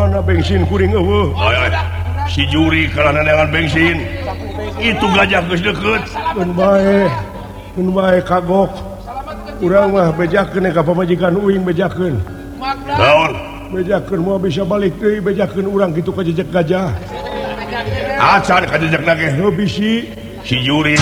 mana bensin kuring si juri karena dengan bensin itu gajah geus deukeut mun bae kagok urang mah bejakeun ka pamajikan uing bejakeun naon bejakeun moal bisa balik deui bejakeun urang kitu ka jejak gajah acan ka jejak ge bisi si juri